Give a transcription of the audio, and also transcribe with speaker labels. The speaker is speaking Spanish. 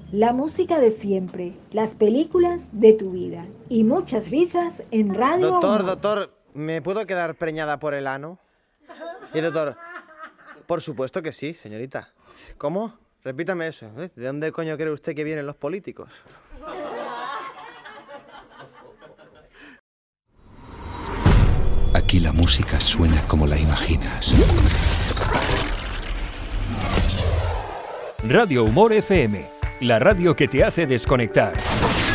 Speaker 1: La música de siempre, las películas de tu vida y muchas risas en Radio Humor.
Speaker 2: Doctor, ¿me puedo quedar preñada por el ano? Y doctor, por supuesto que sí, señorita. ¿Cómo? Repítame eso. ¿De dónde coño cree usted que vienen los políticos?
Speaker 3: Aquí la música suena como la imaginas.
Speaker 4: Radio Humor FM, la radio que te hace desconectar.